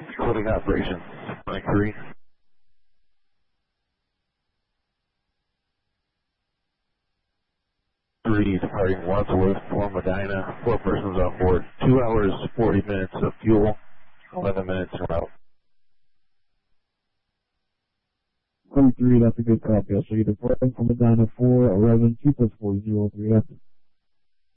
Recording operation. Mike 3. 3 departing Wadsworth for Medina. 4 persons on board. 2 hours, 40 minutes of fuel. 11 minutes route. 23, that's a good copy. So you're departing from Medina 411 2 plus 403 after.